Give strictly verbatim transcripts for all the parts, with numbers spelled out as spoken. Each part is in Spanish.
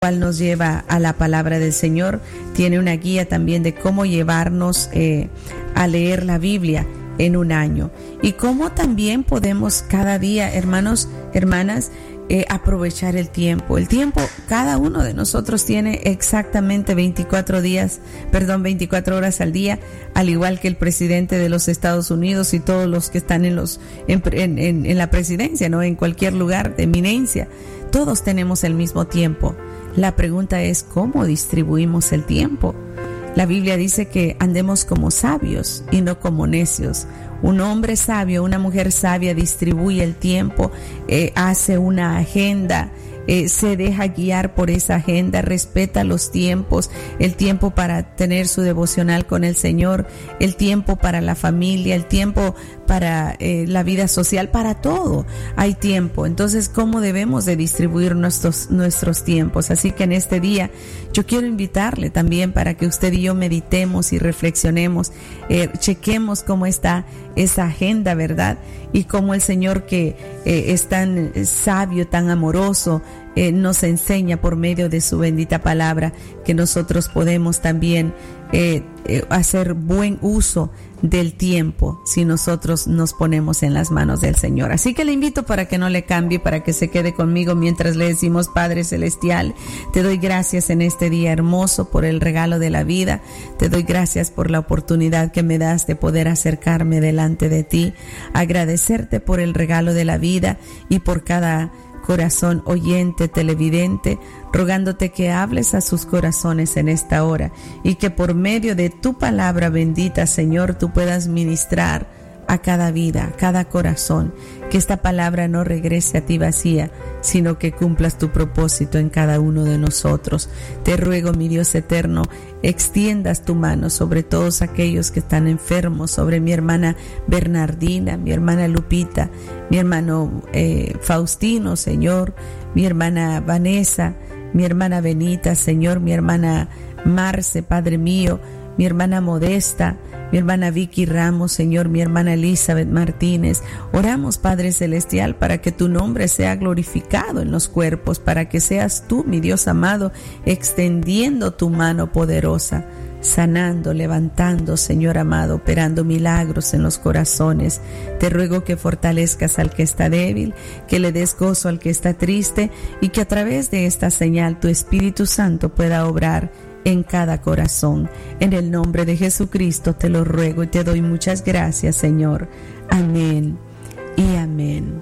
cual nos lleva a la palabra del Señor. Tiene una guía también de cómo llevarnos eh, a leer la Biblia en un año y cómo también podemos cada día, hermanos, hermanas, eh, aprovechar el tiempo. El tiempo, cada uno de nosotros tiene exactamente veinticuatro días, perdón, veinticuatro horas al día, al igual que el presidente de los Estados Unidos y todos los que están en los en, en, en la presidencia, ¿no? En cualquier lugar de eminencia, todos tenemos el mismo tiempo. La pregunta es ¿cómo distribuimos el tiempo? La Biblia dice que andemos como sabios y no como necios. Un hombre sabio, una mujer sabia distribuye el tiempo, eh, hace una agenda, eh, se deja guiar por esa agenda, respeta los tiempos, el tiempo para tener su devocional con el Señor, el tiempo para la familia, el tiempo para eh, la vida social, para todo hay tiempo. Entonces, ¿cómo debemos de distribuir nuestros, nuestros tiempos? Así que en este día yo quiero invitarle también para que usted y yo meditemos y reflexionemos, eh, chequemos cómo está esa agenda, ¿verdad? Y cómo el Señor, que eh, es tan sabio, tan amoroso, eh, nos enseña por medio de su bendita palabra que nosotros podemos también eh, eh, hacer buen uso del tiempo si nosotros nos ponemos en las manos del Señor. Así que le invito para que no le cambie, para que se quede conmigo mientras le decimos: Padre Celestial, te doy gracias en este día hermoso por el regalo de la vida. Te doy gracias por la oportunidad que me das de poder acercarme delante de ti, agradecerte por el regalo de la vida y por cada corazón oyente, televidente, rogándote que hables a sus corazones en esta hora y que por medio de tu palabra bendita, Señor, tú puedas ministrar a cada vida, a cada corazón, que esta palabra no regrese a ti vacía, sino que cumplas tu propósito en cada uno de nosotros. Te ruego, mi Dios eterno, extiendas tu mano sobre todos aquellos que están enfermos, sobre mi hermana Bernardina, mi hermana Lupita, mi hermano eh, Faustino, Señor, mi hermana Vanessa, mi hermana Benita, Señor, mi hermana Marce, Padre mío, mi hermana Modesta, mi hermana Vicky Ramos, Señor, mi hermana Elizabeth Martínez. Oramos, Padre Celestial, para que tu nombre sea glorificado en los cuerpos, para que seas tú, mi Dios amado, extendiendo tu mano poderosa, sanando, levantando, Señor amado, operando milagros en los corazones. Te ruego que fortalezcas al que está débil, que le des gozo al que está triste y que a través de esta señal tu Espíritu Santo pueda obrar en cada corazón. En el nombre de Jesucristo te lo ruego y te doy muchas gracias, Señor. Amén y amén.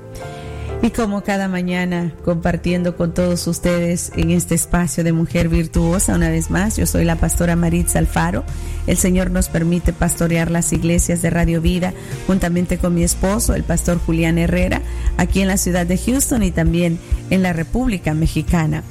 Y como cada mañana, compartiendo con todos ustedes en este espacio de Mujer Virtuosa, una vez más, yo soy la pastora Maritza Alfaro. El Señor nos permite pastorear las iglesias de Radio Vida juntamente con mi esposo, el pastor Julián Herrera, aquí en la ciudad de Houston y también en la República Mexicana.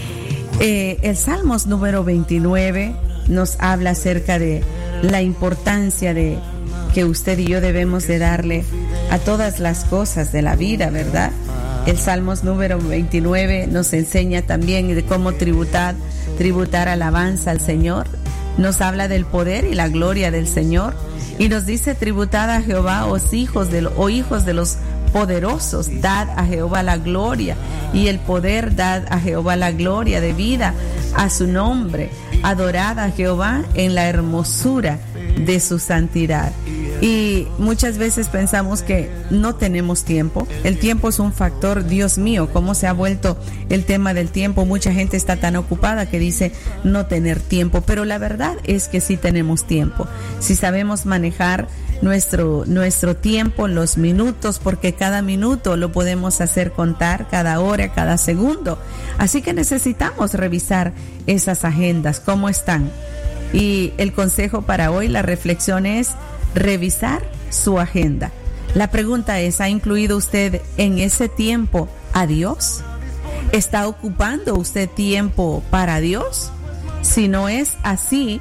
Eh, el Salmos número veintinueve nos habla acerca de la importancia de que usted y yo debemos de darle a todas las cosas de la vida, ¿verdad? El Salmos número veintinueve nos enseña también de cómo tributar, tributar alabanza al Señor. Nos habla del poder y la gloria del Señor y nos dice: tributad a Jehová, os hijos de, o hijos de los poderosos, dad a Jehová la gloria y el poder, dad a Jehová la gloria de vida a su nombre, adorad a Jehová en la hermosura de su santidad. Y muchas veces pensamos que no tenemos tiempo. El tiempo es un factor. Dios mío, cómo se ha vuelto el tema del tiempo. Mucha gente está tan ocupada que dice no tener tiempo, pero la verdad es que sí tenemos tiempo. Si sabemos manejar nuestro, nuestro tiempo, los minutos, porque cada minuto lo podemos hacer contar, cada hora, cada segundo. Así que necesitamos revisar esas agendas, cómo están. Y el consejo para hoy, la reflexión es revisar su agenda. La pregunta es: ¿ha incluido usted en ese tiempo a Dios? ¿Está ocupando usted tiempo para Dios? Si no es así,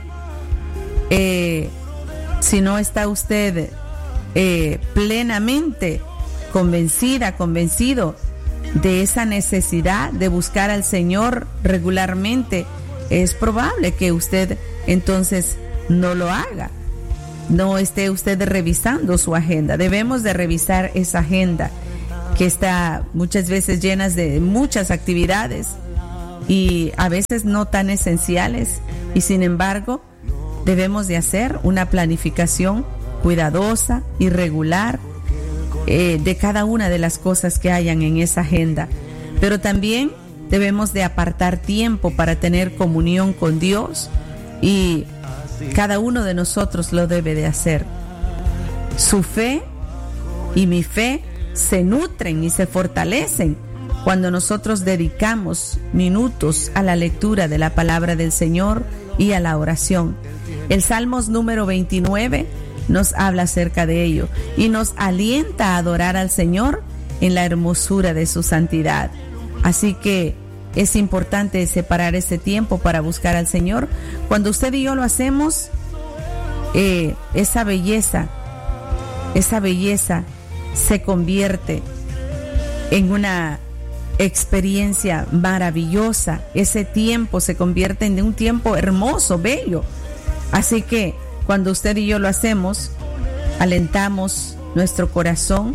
eh, si no está usted eh, plenamente convencida, convencido de esa necesidad de buscar al Señor regularmente, es probable que usted entonces no lo haga. No esté usted revisando su agenda. Debemos de revisar esa agenda que está muchas veces llena de muchas actividades y a veces no tan esenciales, y sin embargo debemos de hacer una planificación cuidadosa y regular eh, de cada una de las cosas que hayan en esa agenda. Pero también debemos de apartar tiempo para tener comunión con Dios, y cada uno de nosotros lo debe de hacer. Su fe y mi fe se nutren y se fortalecen cuando nosotros dedicamos minutos a la lectura de la palabra del Señor y a la oración. El Salmos número veintinueve nos habla acerca de ello y nos alienta a adorar al Señor en la hermosura de su santidad. Así que es importante separar ese tiempo para buscar al Señor. Cuando usted y yo lo hacemos, eh, esa belleza, esa belleza se convierte en una experiencia maravillosa. Ese tiempo se convierte en un tiempo hermoso, bello. Así que cuando usted y yo lo hacemos, alentamos nuestro corazón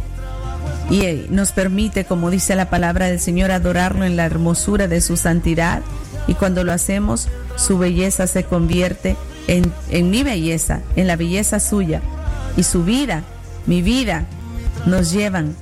y nos permite, como dice la palabra del Señor, adorarlo en la hermosura de su santidad. Y cuando lo hacemos, su belleza se convierte en, en mi belleza, en la belleza suya. Y su vida, mi vida, nos llevan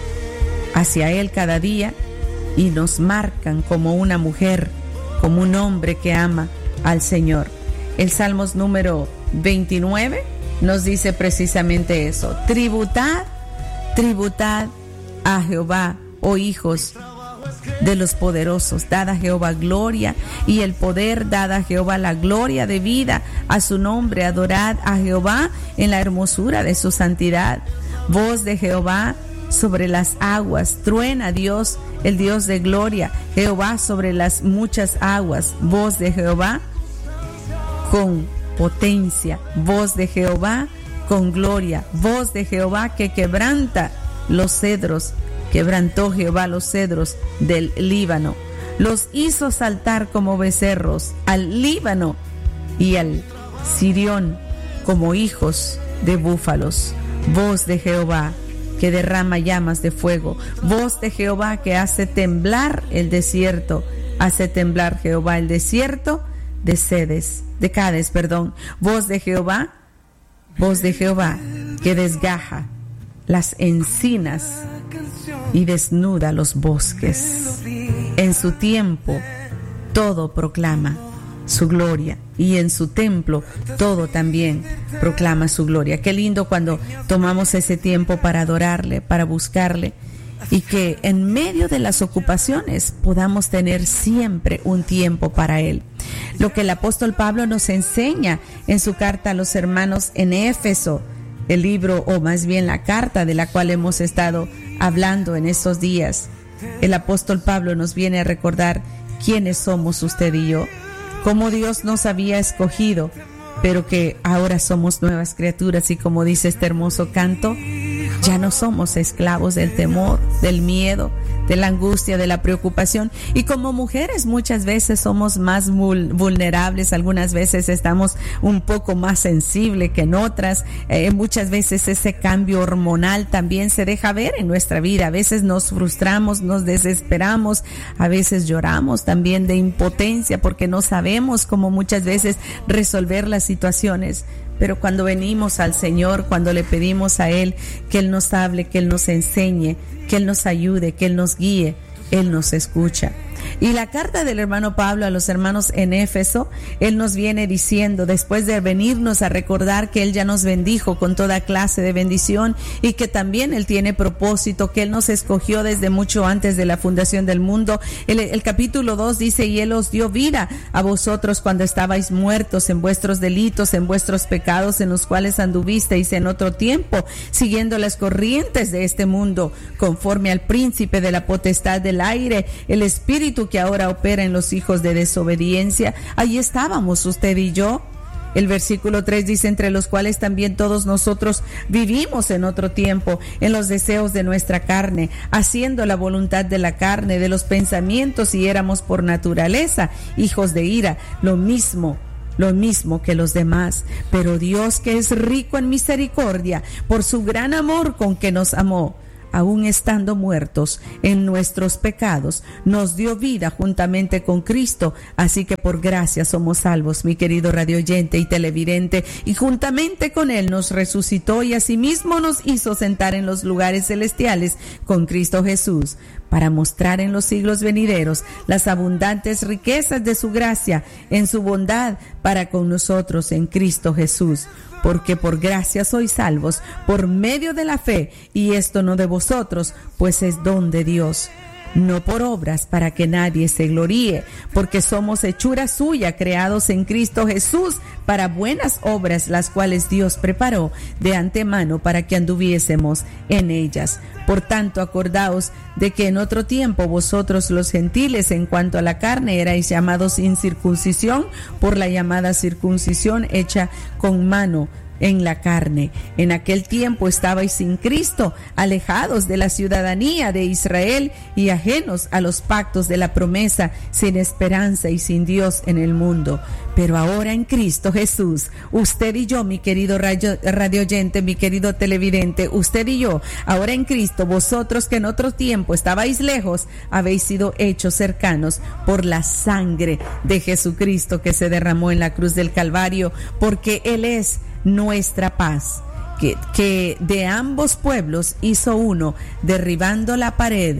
hacia Él cada día y nos marcan como una mujer, como un hombre que ama al Señor. El Salmos número veintinueve nos dice precisamente eso: tributad, tributad a Jehová, oh hijos de los poderosos, dad a Jehová gloria y el poder, dad a Jehová la gloria de vida a su nombre, adorad a Jehová en la hermosura de su santidad. Voz de Jehová sobre las aguas, truena Dios, el Dios de gloria, Jehová sobre las muchas aguas. Voz de Jehová con potencia, voz de Jehová con gloria, voz de Jehová que quebranta los cedros. Quebrantó Jehová los cedros del Líbano, los hizo saltar como becerros al Líbano y al Sirión como hijos de búfalos. Voz de Jehová que derrama llamas de fuego, voz de Jehová que hace temblar el desierto, hace temblar Jehová el desierto de Cedes, de Cades, perdón. Voz de Jehová, voz de Jehová que desgaja las encinas y desnuda los bosques. En su tiempo todo proclama su gloria y en su templo todo también proclama su gloria. Qué lindo cuando tomamos ese tiempo para adorarle, para buscarle, y que en medio de las ocupaciones podamos tener siempre un tiempo para Él. Lo que el apóstol Pablo nos enseña en su carta a los hermanos en Éfeso, el libro, o más bien la carta de la cual hemos estado hablando en estos días. El apóstol Pablo nos viene a recordar quiénes somos usted y yo, cómo Dios nos había escogido, pero que ahora somos nuevas criaturas, y como dice este hermoso canto, ya no somos esclavos del temor, del miedo, de la angustia, de la preocupación. Y como mujeres muchas veces somos más vulnerables, algunas veces estamos un poco más sensibles que en otras. Eh, muchas veces ese cambio hormonal también se deja ver en nuestra vida. A veces nos frustramos, nos desesperamos, a veces lloramos también de impotencia porque no sabemos cómo muchas veces resolver las situaciones. Pero cuando venimos al Señor, cuando le pedimos a Él que Él nos hable, que Él nos enseñe, que Él nos ayude, que Él nos guíe, Él nos escucha. Y la carta del hermano Pablo a los hermanos en Éfeso, él nos viene diciendo, después de venirnos a recordar que Él ya nos bendijo con toda clase de bendición y que también Él tiene propósito, que Él nos escogió desde mucho antes de la fundación del mundo. El, el capítulo dos dice: y Él os dio vida a vosotros cuando estabais muertos en vuestros delitos, en vuestros pecados, en los cuales anduvisteis en otro tiempo, siguiendo las corrientes de este mundo, conforme al príncipe de la potestad del aire, el espíritu que ahora opera en los hijos de desobediencia. Ahí estábamos usted y yo. El versículo tres dice: entre los cuales también todos nosotros vivimos en otro tiempo, en los deseos de nuestra carne, haciendo la voluntad de la carne, de los pensamientos, y éramos por naturaleza hijos de ira, lo mismo lo mismo que los demás. Pero Dios, que es rico en misericordia, por su gran amor con que nos amó, aún estando muertos en nuestros pecados, nos dio vida juntamente con Cristo. Así que por gracia somos salvos, mi querido radioyente y televidente, y juntamente con Él nos resucitó y asimismo nos hizo sentar en los lugares celestiales con Cristo Jesús, para mostrar en los siglos venideros las abundantes riquezas de su gracia en su bondad para con nosotros en Cristo Jesús. Porque por gracia sois salvos por medio de la fe, y esto no de vosotros, pues es don de Dios, no por obras, para que nadie se gloríe, porque somos hechura suya, creados en Cristo Jesús para buenas obras, las cuales Dios preparó de antemano para que anduviésemos en ellas. Por tanto, acordaos de que en otro tiempo vosotros los gentiles, en cuanto a la carne, erais llamados sin circuncisión por la llamada circuncisión hecha con mano en la carne. En aquel tiempo estabais sin Cristo, alejados de la ciudadanía de Israel y ajenos a los pactos de la promesa, sin esperanza y sin Dios en el mundo. Pero ahora en Cristo Jesús, usted y yo, mi querido radio, radio oyente, mi querido televidente, usted y yo, ahora en Cristo, vosotros que en otro tiempo estabais lejos, habéis sido hechos cercanos por la sangre de Jesucristo que se derramó en la cruz del Calvario, porque Él es nuestra paz, que, que de ambos pueblos hizo uno, derribando la pared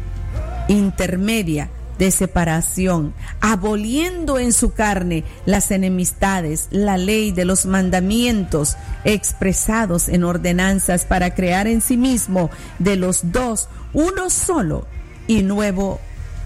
intermedia de separación, aboliendo en su carne las enemistades, la ley de los mandamientos expresados en ordenanzas, para crear en sí mismo de los dos uno solo y nuevo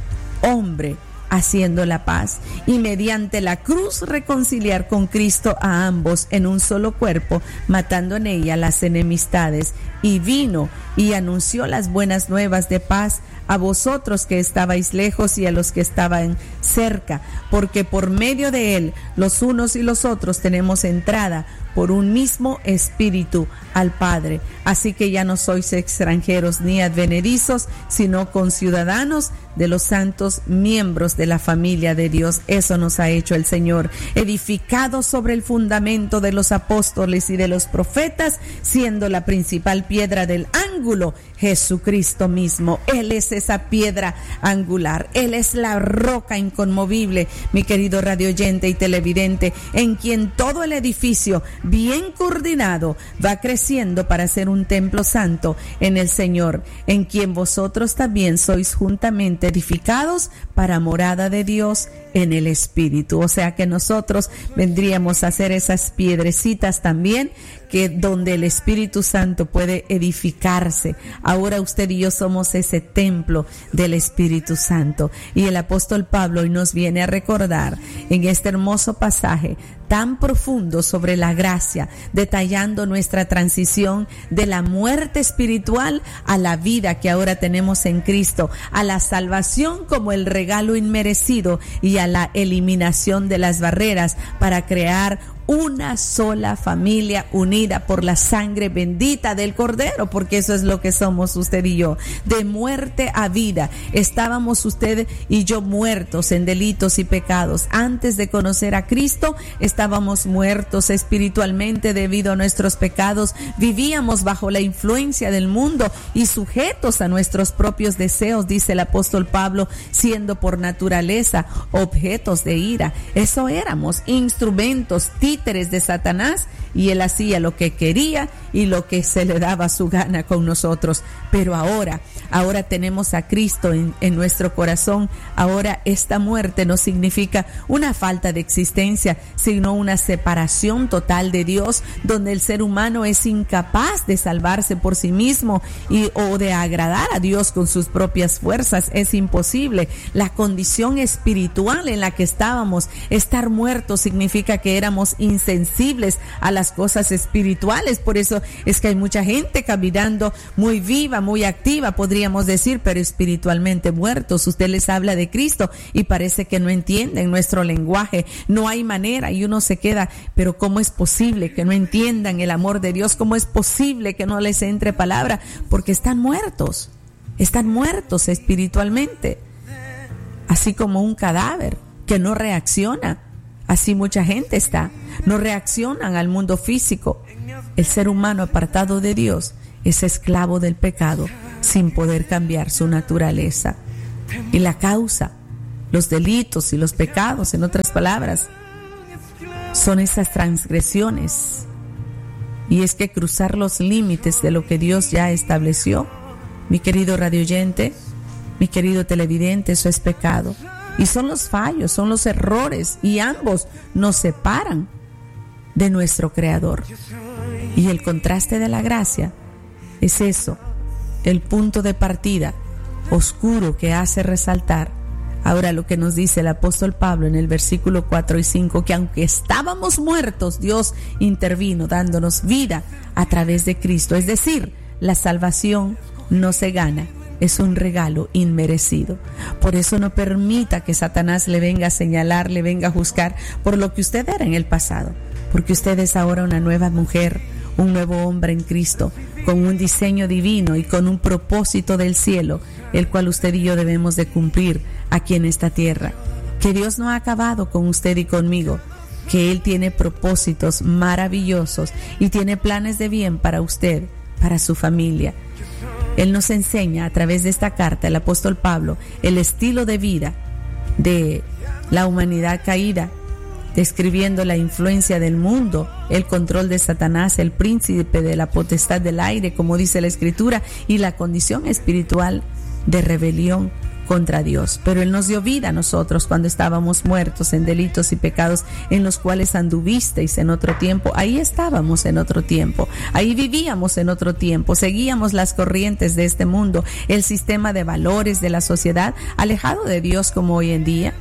hombre, haciendo la paz, y mediante la cruz reconciliar con Cristo a ambos en un solo cuerpo, matando en ella las enemistades. Y vino y anunció las buenas nuevas de paz a vosotros que estabais lejos y a los que estaban cerca, porque por medio de Él los unos y los otros tenemos entrada por un mismo espíritu al Padre. Así que ya no sois extranjeros ni advenedizos, sino conciudadanos de los santos, miembros de la familia de Dios. Eso nos ha hecho el Señor, edificados sobre el fundamento de los apóstoles y de los profetas, siendo la principal piedra del ángulo Jesucristo mismo. Él es esa piedra angular, Él es la roca inconmovible, mi querido radioyente y televidente, en quien todo el edificio, bien coordinado, va creciendo para ser un templo santo en el Señor, en quien vosotros también sois juntamente edificados para morada de Dios en el Espíritu. O sea que nosotros vendríamos a ser esas piedrecitas también, que donde el Espíritu Santo puede edificarse. Ahora usted y yo somos ese templo del Espíritu Santo. Y el apóstol Pablo hoy nos viene a recordar en este hermoso pasaje tan profundo sobre la gracia, detallando nuestra transición de la muerte espiritual a la vida que ahora tenemos en Cristo, a la salvación como el regalo inmerecido y a la eliminación de las barreras para crear una sola familia unida por la sangre bendita del Cordero, porque eso es lo que somos usted y yo, de muerte a vida. Estábamos usted y yo muertos en delitos y pecados. Antes de conocer a Cristo, estábamos muertos espiritualmente debido a nuestros pecados. Vivíamos bajo la influencia del mundo y sujetos a nuestros propios deseos, dice el apóstol Pablo, siendo por naturaleza objetos de ira. Eso éramos, instrumentos, títeres de Satanás, y él hacía lo que quería y lo que se le daba su gana con nosotros. Pero ahora, ahora tenemos a Cristo en, en nuestro corazón. Ahora esta muerte no significa una falta de existencia, sino una separación total de Dios, donde el ser humano es incapaz de salvarse por sí mismo y o de agradar a Dios con sus propias fuerzas. Es imposible. La condición espiritual en la que estábamos, estar muertos, significa que éramos insensibles a las cosas espirituales. Por eso es que hay mucha gente caminando muy viva, muy activa, podríamos decir, pero espiritualmente muertos. Usted les habla de Cristo y parece que no entienden nuestro lenguaje, no hay manera, y uno se queda, pero ¿cómo es posible que no entiendan el amor de Dios? ¿Cómo es posible que no les entre palabra? Porque están muertos, están muertos espiritualmente, así como un cadáver que no reacciona. Así mucha gente está, no reaccionan al mundo físico. El ser humano apartado de Dios es esclavo del pecado, sin poder cambiar su naturaleza. Y la causa, los delitos y los pecados, en otras palabras, son esas transgresiones. Y es que cruzar los límites de lo que Dios ya estableció, mi querido radioyente, mi querido televidente, eso es pecado. Y son los fallos, son los errores, y ambos nos separan de nuestro Creador. Y el contraste de la gracia es eso, el punto de partida oscuro que hace resaltar ahora lo que nos dice el apóstol Pablo en el versículo cuatro y cinco, que aunque estábamos muertos, Dios intervino dándonos vida a través de Cristo. Es decir, la salvación no se gana, es un regalo inmerecido. Por eso no permita que Satanás le venga a señalar, le venga a juzgar por lo que usted era en el pasado, porque usted es ahora una nueva mujer, un nuevo hombre en Cristo, con un diseño divino y con un propósito del cielo, el cual usted y yo debemos de cumplir aquí en esta tierra. Que Dios no ha acabado con usted y conmigo, que Él tiene propósitos maravillosos y tiene planes de bien para usted, para su familia. Él nos enseña a través de esta carta, el apóstol Pablo, el estilo de vida de la humanidad caída, describiendo la influencia del mundo, el control de Satanás, el príncipe de la potestad del aire, como dice la Escritura, y la condición espiritual de rebelión contra Dios. Pero Él nos dio vida a nosotros cuando estábamos muertos en delitos y pecados en los cuales anduvisteis en otro tiempo. Ahí estábamos en otro tiempo, ahí vivíamos en otro tiempo, seguíamos las corrientes de este mundo, el sistema de valores de la sociedad, alejado de Dios como hoy en día.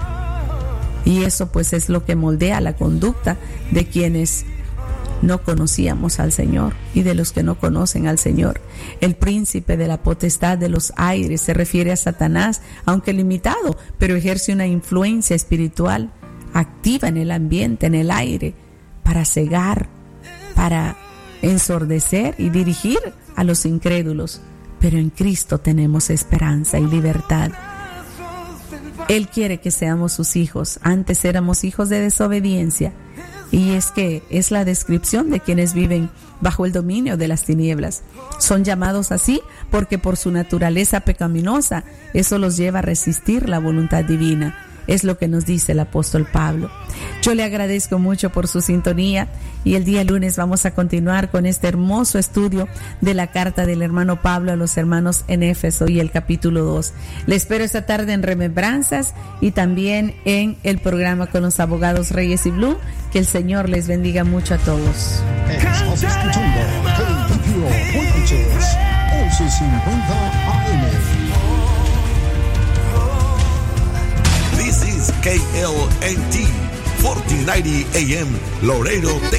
Y eso pues es lo que moldea la conducta de quienes no conocíamos al Señor y de los que no conocen al Señor. El príncipe de la potestad de los aires se refiere a Satanás, aunque limitado, pero ejerce una influencia espiritual activa en el ambiente, en el aire, para cegar, para ensordecer y dirigir a los incrédulos. Pero en Cristo tenemos esperanza y libertad. Él quiere que seamos sus hijos. Antes éramos hijos de desobediencia. Y es que es la descripción de quienes viven bajo el dominio de las tinieblas. Son llamados así porque por su naturaleza pecaminosa, eso los lleva a resistir la voluntad divina. Es lo que nos dice el apóstol Pablo. Yo le agradezco mucho por su sintonía y el día lunes vamos a continuar con este hermoso estudio de la carta del hermano Pablo a los hermanos en Éfeso y el capítulo dos. Le espero esta tarde en Remembranzas y también en el programa con los abogados Reyes y Blue. Que el Señor les bendiga mucho a todos. Estás escuchando once cincuenta A M. This is K L N T, fourteen ninety A M, Laredo, Texas.